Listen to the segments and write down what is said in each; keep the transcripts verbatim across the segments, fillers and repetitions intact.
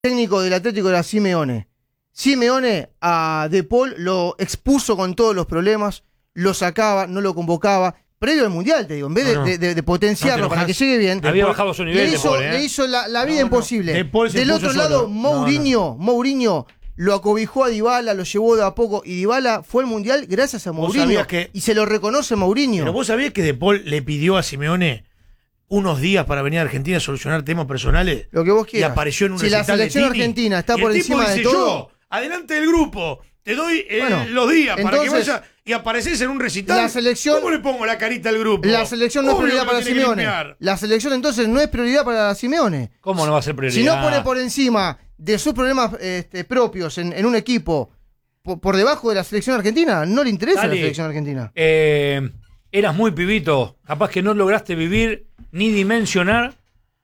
técnico del Atlético era Simeone. Simeone a De Paul lo expuso con todos los problemas, lo sacaba, no lo convocaba. Previo al Mundial, te digo, en vez de, no, no. de, de, de potenciarlo no para que llegue bien, había bajado su nivel. Le hizo, de Paul, ¿eh? le hizo la, la vida no, imposible. No. De Paul Del otro lado, solo. Mourinho, no, no. Mourinho lo acobijó a Dybala, lo llevó de a poco, y Dybala fue al Mundial gracias a Mourinho. Que, y se lo reconoce Mourinho. Pero vos sabías que De Paul le pidió a Simeone unos días para venir a Argentina a solucionar temas personales. Lo que vos quieras. Y apareció en un si recital la selección de Tini, argentina está por encima dice, de todo. Yo, adelante del grupo, te doy eh, bueno, los días entonces, para que vaya y apareces en un recital. La selección, ¿Cómo le pongo la carita al grupo? La selección no es prioridad para Simeone. La selección entonces no es prioridad para Simeone. ¿Cómo no va a ser prioridad? Si no pone por encima de sus problemas este, propios en, en un equipo por, por debajo de la selección argentina, no le interesa Dale, la selección argentina. Eh, eras muy pibito, capaz que no lograste vivir ni dimensionar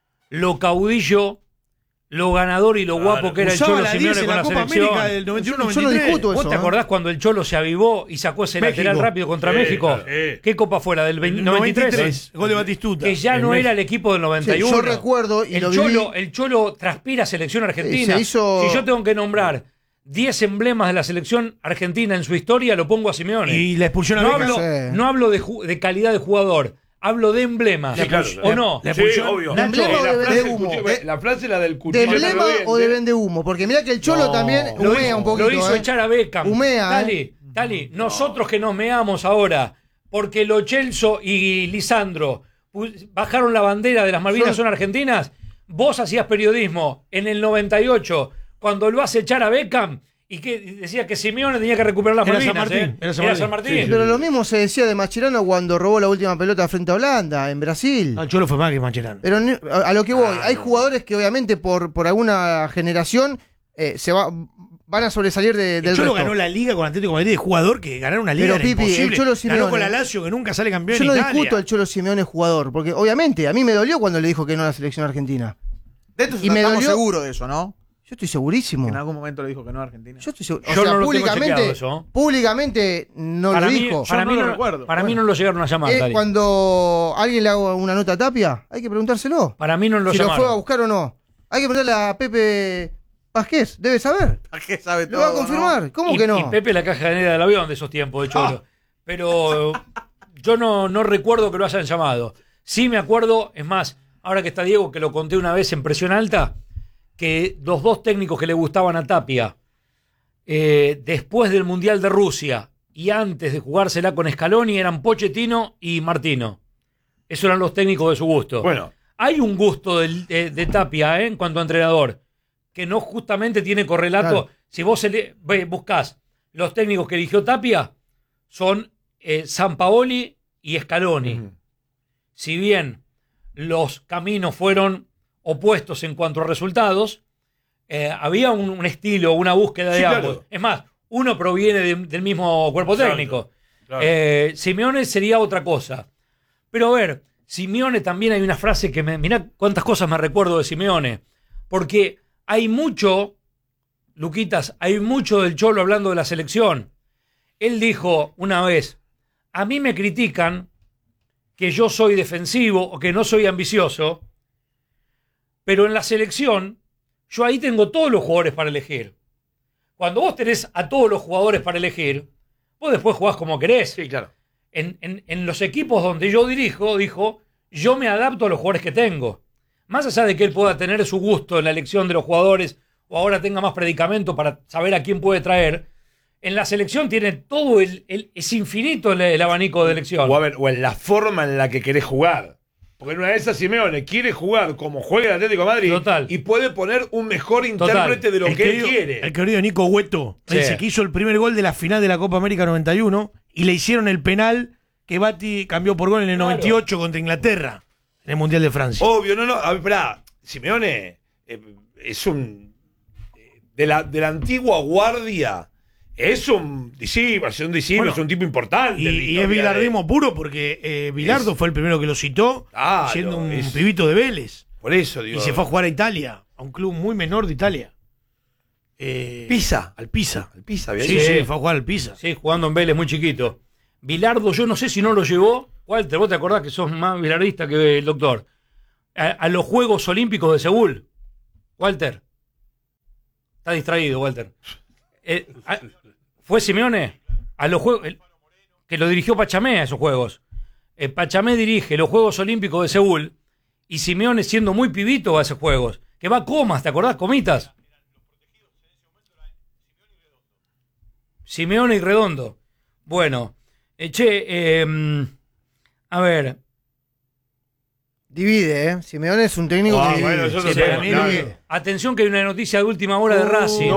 lo caudillo, lo ganador y lo claro, guapo que era el Cholo Simeone con la, la selección. Del noventa y uno, yo no discuto ¿Vos eso, te acordás ¿eh? cuando el Cholo se avivó y sacó ese México. lateral rápido contra sí, México? Claro, sí. ¿Qué copa fue la del veinte, noventa y tres? Gol de Batistuta. Que ya no México. era el equipo del noventa y uno. Sí, yo recuerdo y el lo Cholo, viví. El Cholo transpira selección argentina. Sí, hizo... Si yo tengo que nombrar diez emblemas de la selección argentina en su historia, lo pongo a Simeone. Y la expulsión a no Beca. hablo, sí. no hablo de, de calidad de jugador. Hablo de emblema. Sí, claro, ¿O no? Sí, obvio. ¿De emblema o de vende humo? La frase es la del cuchillo. ¿De emblema o de vende humo? Porque mirá que el Cholo no, también humea un poquito. Lo hizo eh. echar a Beckham. Humea. Tali, eh. Tali, nosotros que nos meamos ahora, porque Lo Celso y Lisandro bajaron la bandera de las Malvinas, son, son argentinas, vos hacías periodismo en el noventa y ocho, cuando lo hace echar a Beckham. Y que decía que Simeone tenía que recuperar las Malvinas. San Martín, ¿eh? Era San Martín. Martín. San Martín. Sí, sí, pero lo mismo se decía de Mascherano cuando robó la última pelota frente a Holanda, en Brasil. No, Cholo fue más que Mascherano. Pero a, a lo que voy, ah, hay no. jugadores que obviamente por, por alguna generación eh, se va, van a sobresalir de, del el Cholo resto. ganó la Liga con Atlético de Madrid, de jugador que ganar una Liga pero, era Pipi, imposible. El Cholo Simeone, ganó con la Lazio que nunca sale campeón yo en no Italia. discuto al Cholo Simeone jugador, porque obviamente a mí me dolió cuando le dijo que no a la selección argentina. De esto y me estamos dolió... seguros de eso, ¿no? Yo estoy segurísimo. Que en algún momento le dijo que no a Argentina. Yo estoy seguro. O Yo sea, no lo públicamente, tengo eso. públicamente no para lo mí, dijo. Para, Yo mí, no no, lo recuerdo. para bueno. mí no lo llegaron a llamar. Eh, cuando alguien le haga una nota a Tapia, hay que preguntárselo. Para mí no lo si llamaron. Si lo fue a buscar o no. Hay que preguntarle a Pepe Vázquez. Debe saber. Vázquez sabe todo. Lo va a confirmar. ¿No? ¿Cómo y, que no? Y Pepe la caja negra del avión de esos tiempos de Cholo. Ah. Pero yo no, no recuerdo que lo hayan llamado. Sí me acuerdo, es más, ahora que está Diego, que lo conté una vez en Presión Alta, que los dos técnicos que le gustaban a Tapia, eh, después del Mundial de Rusia y antes de jugársela con Scaloni, eran Pochettino y Martino. Esos eran los técnicos de su gusto. Bueno. Hay un gusto de, de, de Tapia, ¿eh? En cuanto a entrenador, que no justamente tiene correlato. Claro. Si vos ele- buscás los técnicos que eligió Tapia, son eh, Sampaoli y Scaloni. Uh-huh. Si bien los caminos fueron opuestos en cuanto a resultados, eh, había un, un estilo, una búsqueda sí, de claro. ambos. Es más, uno proviene de, del mismo cuerpo claro, técnico. Claro. Eh, Simeone sería otra cosa. Pero a ver, Simeone también hay una frase que me... Mirá cuántas cosas me recuerdo de Simeone. Porque hay mucho, Luquitas, hay mucho del Cholo hablando de la selección. Él dijo una vez, a mí me critican que yo soy defensivo o que no soy ambicioso, pero en la selección yo ahí tengo todos los jugadores para elegir. Cuando vos tenés a todos los jugadores para elegir, vos después jugás como querés. Sí, claro. En, en, en los equipos donde yo dirijo, dijo, yo me adapto a los jugadores que tengo. Más allá de que él pueda tener su gusto en la elección de los jugadores o ahora tenga más predicamento para saber a quién puede traer, en la selección tiene todo el, el es infinito el, el abanico de elección. O, a ver, o en la forma en la que querés jugar. Porque en una de esas Simeone quiere jugar como juega el Atlético de Madrid. Total. Y puede poner un mejor intérprete Total. de lo el que querido, él quiere. El querido Nico Hueto, sí. Dice que hizo el primer gol de la final de la Copa América noventa y uno y le hicieron el penal que Bati cambió por gol en el claro. noventa y ocho contra Inglaterra en el Mundial de Francia. Obvio, no, no. A ver, esperá. Simeone eh, es un... De la, de la antigua guardia... Es un discípulo, es un discípulo, bueno, es un tipo importante. Y, y es bilardismo de... puro porque eh, Bilardo es... fue el primero que lo citó, claro, siendo un es... pibito de Vélez. Por eso, digo. Y se fue a jugar a Italia, a un club muy menor de Italia. Eh, Pisa. Al Pisa. Al Pisa, bien. Sí, sí, sí, fue a jugar al Pisa. Sí, jugando en Vélez muy chiquito. Bilardo, yo no sé si no lo llevó. Walter, vos te acordás que sos más bilardista que el doctor. A, a los Juegos Olímpicos de Seúl. Walter. Está distraído, Walter. Eh, a, ¿Fue Simeone? A los juegos. El, que lo dirigió Pachamé a esos juegos. Eh, Pachamé dirige los Juegos Olímpicos de Seúl y Simeone siendo muy pibito a esos juegos. Que va a Comas, ¿te acordás? Comitas. Simeone y Redondo. Bueno, eh, che, eh, a ver. Divide, ¿eh? Simeone es un técnico Ah, que bueno, divide. yo no Sí, sé, pero claro. mire, atención que hay una noticia de última hora de Racing.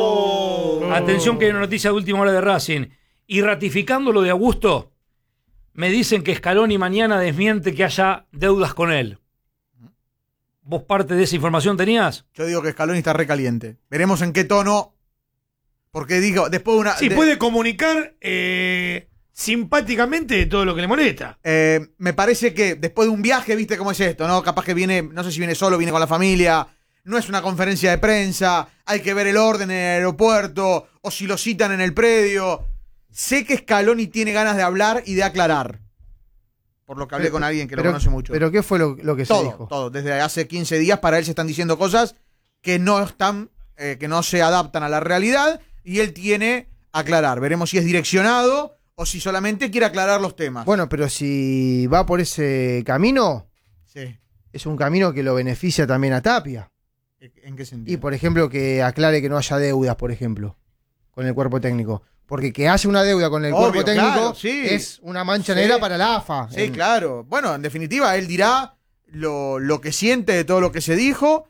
No. Atención que hay una noticia de última hora de Racing. Y ratificando lo de Augusto, me dicen que Scaloni mañana desmiente que haya deudas con él. ¿Vos parte de esa información tenías? Yo digo que Scaloni está recaliente. Veremos en qué tono. Porque digo, después de una. Sí, de- puede comunicar eh, simpáticamente todo lo que le molesta. Eh, me parece que después de un viaje, viste cómo es esto, ¿no? Capaz que viene, no sé si viene solo, viene con la familia, no es una conferencia de prensa, hay que ver el orden en el aeropuerto, o si lo citan en el predio. Sé que Scaloni tiene ganas de hablar y de aclarar. Por lo que hablé Pero- con alguien que pero- lo conoce mucho. Pero ¿qué fue lo, lo que se todo, dijo? todo. Desde hace quince días para él se están diciendo cosas que no están, eh, que no se adaptan a la realidad y él tiene aclarar. Veremos si es direccionado o si solamente quiere aclarar los temas. Bueno, pero si va por ese camino, Sí. es un camino que lo beneficia también a Tapia. ¿En qué sentido? Y, por ejemplo, que aclare que no haya deudas, por ejemplo, con el cuerpo técnico. Porque que haya una deuda con el Obvio, cuerpo técnico claro, sí. es una mancha Sí. negra para la A F A. Sí, En- claro. Bueno, en definitiva, él dirá lo, lo que siente de todo lo que se dijo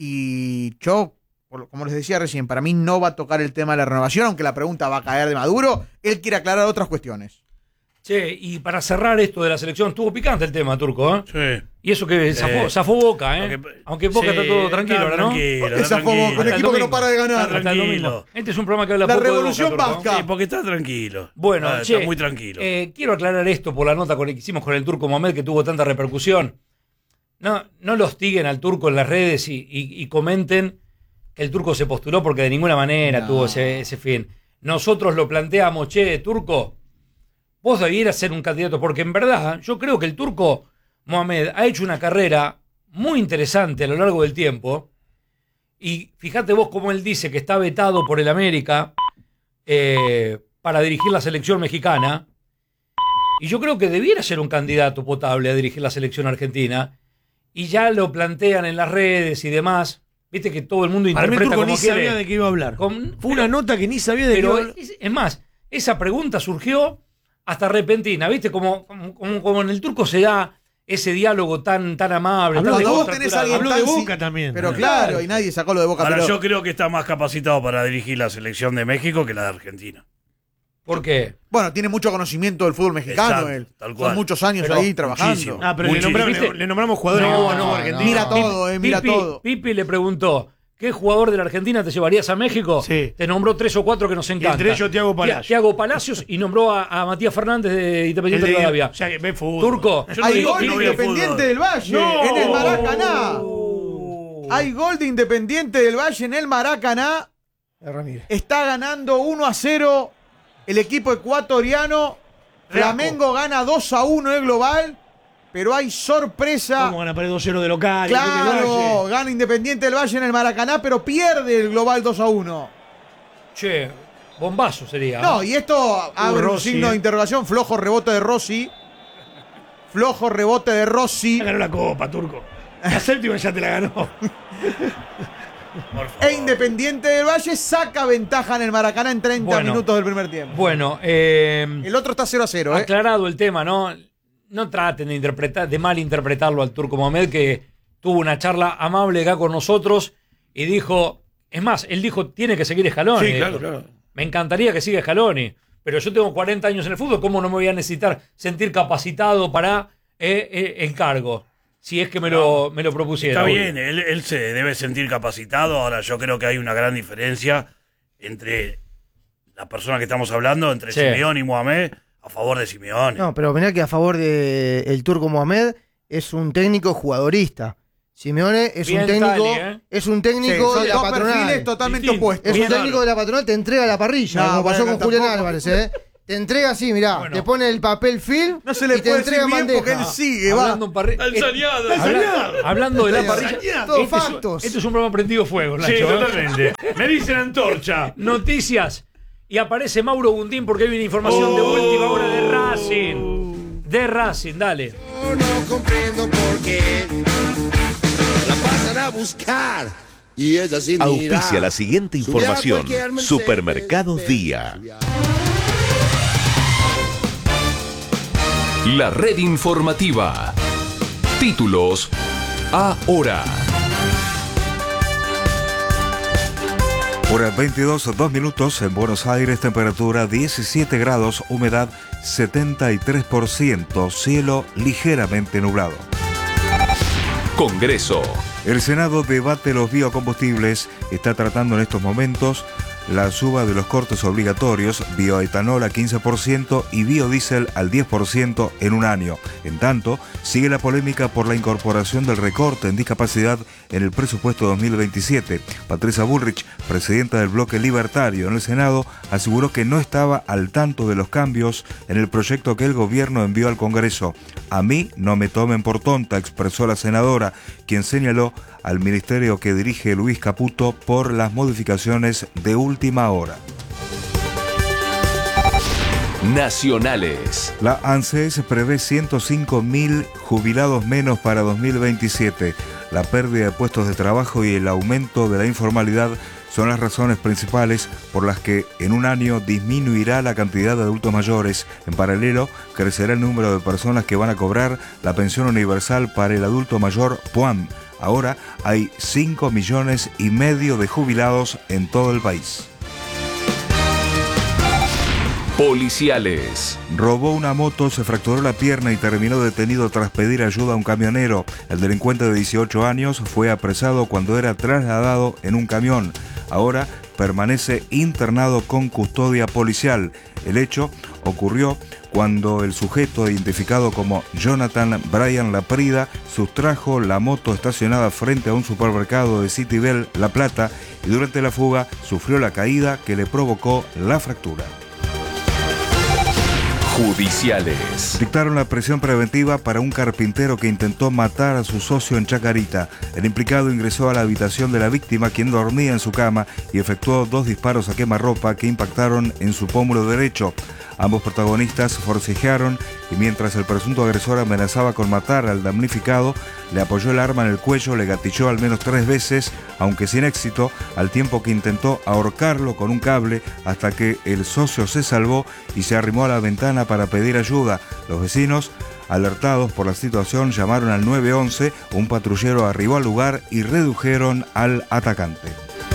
y yo, por- como les decía recién, para mí no va a tocar el tema de la renovación, aunque la pregunta va a caer de Maduro. Él quiere aclarar otras cuestiones. Che, y para cerrar esto de la selección, estuvo picante el tema, Turco, ¿eh? Sí. Y eso que zafó, Eh, zafó Boca, ¿eh? Aunque, Aunque Boca sí, está todo tranquilo ahora, ¿no? Tranquilo, ¿Por qué está zafó Boca? tranquilo. Un Hasta el equipo que no domingo. para de ganar. Está Hasta el domingo. tranquilo. Este es un programa que habla La poco de revolución Boca, Turco. vasca. Sí, porque está tranquilo. Bueno, Ah, che, está muy tranquilo. eh, quiero aclarar esto por la nota con- que hicimos con el Turco Mohamed, que tuvo tanta repercusión. No, no lo hostiguen al Turco en las redes y, y- y comenten que el Turco se postuló porque de ninguna manera No. tuvo ese, ese fin. Nosotros lo planteamos, che, Turco, vos debieras ser un candidato, porque en verdad yo creo que el Turco Mohamed ha hecho una carrera muy interesante a lo largo del tiempo. Y fíjate vos cómo él dice que está vetado por el América eh, para dirigir la selección mexicana. Y yo creo que debiera ser un candidato potable a dirigir la selección argentina. Y ya lo plantean en las redes y demás. Viste que todo el mundo Para mí el interpreta Turco como ni quiere. sabía de qué iba a hablar. Con- Fue una pero- nota que ni sabía de qué iba a Pero hablar. es, es más, esa pregunta surgió hasta repentina, ¿viste? Como, como, como- como en el Turco se da ese diálogo tan, tan amable. Habló tan de Cuando vos Boca, tenés a descontracturado. alguien Habló de tan Boca si- también. Pero Ah. claro, y nadie sacó lo de Boca. Ahora, pero yo creo que está más capacitado para dirigir la selección de México que la de Argentina. ¿Por qué? Bueno, tiene mucho conocimiento del fútbol mexicano. Exacto, él. tal cual. Son muchos años Pero ahí trabajando. muchísimo. Ah, pero le Muchísimo. nombramos, ¿Viste? le, le nombramos jugadores No, que no, no, no. Argentina. Mira todo, eh, mira Pipi, todo. Pipi le preguntó, ¿qué jugador de la Argentina te llevarías a México? Sí. Te nombró tres o cuatro que nos encantan. entre ellos Thiago Palacios. Thiago Palacios y nombró a, a Matías Fernández de El Independiente de- de Rivadavia. O sea, que ve fútbol. Turco. Yo no Hay digo gol que de no veo Independiente fútbol. del Valle No. en el Maracaná. Hay gol de Independiente del Valle en el Maracaná. Eh, Ramírez. Está ganando uno a cero el equipo ecuatoriano. Flamengo gana dos a uno el global. Pero hay sorpresa. ¿Cómo van a perder dos cero de local? Claro, gana Independiente del Valle en el Maracaná, pero pierde el global dos a uno. Che, bombazo sería. No, y esto abre un Rossi, signo eh. de interrogación. Flojo rebote de Rossi. Flojo rebote de Rossi. Ya ganó la copa, Turco. La séptima ya te la ganó. Por favor. E Independiente del Valle saca ventaja en el Maracaná en treinta Bueno. minutos del primer tiempo. Bueno, eh, El otro está cero a cero, ¿eh? aclarado el tema, ¿no? No traten de interpretar, de malinterpretarlo al Turco Mohamed, que tuvo una charla amable acá con nosotros y dijo, es más, él dijo, tiene que seguir Scaloni. Sí, claro, claro. Me encantaría que siga Scaloni, pero yo tengo cuarenta años en el fútbol, ¿cómo no me voy a necesitar sentir capacitado para eh, eh, el cargo? Si es que me lo, me lo propusiera. Está bien, él, él se debe sentir capacitado. Ahora, yo creo que hay una gran diferencia entre la persona que estamos hablando, entre Sí. Simeone y Mohamed, a favor de Simeone. No, pero mirá que a favor del Turco Mohamed es un técnico jugadorista. Simeone es Bien un técnico, Tali, ¿eh? es un Sí, técnico son de la dos perfiles patronal. totalmente Distinto. opuestos. Es un Bien, técnico de la patronal, te entrega la parrilla, No, como pasó bueno, con Julián tampoco. Álvarez, ¿eh? Te entrega así, mirá, Bueno. te pone el papel film No se le y te puede entrega decir bien bandeja. porque él sigue, va. Hablando, en parri- Está eh, ensañado, habla- ensañado. hablando de la parrilla. Ensañado. Todos este, es, factos. este es un programa prendido fuego, Nacho. Sí, ¿eh? totalmente. Me dicen antorcha. Noticias. Y aparece Mauro Gundín porque hay una información de Oh. última hora de Racing. De Racing, dale. Yo no comprendo por qué la pasan a buscar y ella sin mirar. Auspicia la siguiente Subir a información. cualquier Mercedes, Supermercados Benz, Día. La red informativa. Títulos ahora. Hora veintidós, dos minutos en Buenos Aires, temperatura diecisiete grados, humedad setenta y tres por ciento, cielo ligeramente nublado. Congreso. El Senado debate los biocombustibles, está tratando en estos momentos la suba de los cortes obligatorios, bioetanol a quince por ciento y biodiesel al diez por ciento en un año. En tanto, sigue la polémica por la incorporación del recorte en discapacidad en el presupuesto dos mil veintisiete. Patricia Bullrich, presidenta del bloque libertario en el Senado, aseguró que no estaba al tanto de los cambios en el proyecto que el gobierno envió al Congreso. A mí no me tomen por tonta, expresó la senadora, quien señaló al ministerio que dirige Luis Caputo por las modificaciones de última hora. Nacionales. La ANSES prevé ciento cinco mil jubilados menos para dos mil veintisiete. La pérdida de puestos de trabajo y el aumento de la informalidad son las razones principales por las que en un año disminuirá la cantidad de adultos mayores. En paralelo, crecerá el número de personas que van a cobrar la pensión universal para el adulto mayor P U A M. Ahora hay cinco millones y medio de jubilados en todo el país. Policiales. Robó una moto, se fracturó la pierna y terminó detenido tras pedir ayuda a un camionero. El delincuente de dieciocho años fue apresado cuando era trasladado en un camión. Ahora permanece internado con custodia policial. El hecho ocurrió cuando el sujeto, identificado como Jonathan Brian Laprida, sustrajo la moto estacionada frente a un supermercado de Citibel, La Plata, y durante la fuga sufrió la caída que le provocó la fractura. Judiciales. Dictaron la prisión preventiva para un carpintero que intentó matar a su socio en Chacarita. El implicado ingresó a la habitación de la víctima, quien dormía en su cama, y efectuó dos disparos a quemarropa que impactaron en su pómulo derecho. Ambos protagonistas forcejearon y mientras el presunto agresor amenazaba con matar al damnificado, le apoyó el arma en el cuello, le gatilló al menos tres veces, aunque sin éxito, al tiempo que intentó ahorcarlo con un cable hasta que el socio se salvó y se arrimó a la ventana para pedir ayuda. Los vecinos, alertados por la situación, llamaron al nueve once, un patrullero arribó al lugar y redujeron al atacante.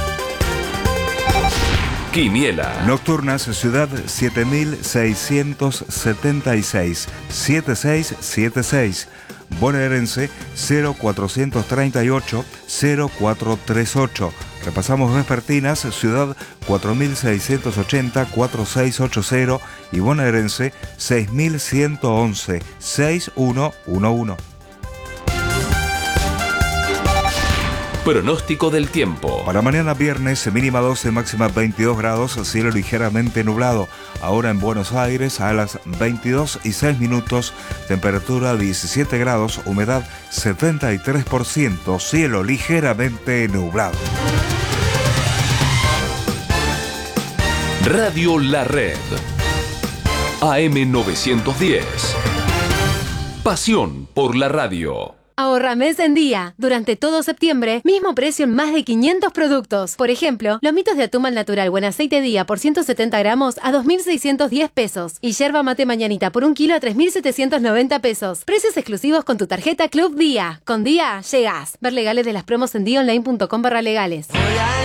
Quiniela. Nocturnas, ciudad siete mil seiscientos setenta y seis, setenta y seis setenta y seis. Bonaerense cero cuatrocientos treinta y ocho, cero cuatrocientos treinta y ocho. Repasamos vespertinas, ciudad cuatro mil seiscientos ochenta, cuatro seis ocho cero y bonaerense seis mil ciento once, seis uno uno uno. Pronóstico del tiempo. Para mañana viernes, mínima doce, máxima veintidós grados, cielo ligeramente nublado. Ahora en Buenos Aires a las veintidós y seis minutos, temperatura diecisiete grados, humedad setenta y tres por ciento, cielo ligeramente nublado. Radio La Red. A M novecientos diez. Pasión por la radio. Ahorra mes en día. Durante todo septiembre, mismo precio en más de quinientos productos. Por ejemplo, lomitos de atún al natural buen aceite día por ciento setenta gramos a dos mil seiscientos diez pesos. Y yerba mate mañanita por un kilo a tres mil setecientos noventa pesos. Precios exclusivos con tu tarjeta Club Día. Con Día, llegas. Ver legales de las promos en día online punto com barra legales.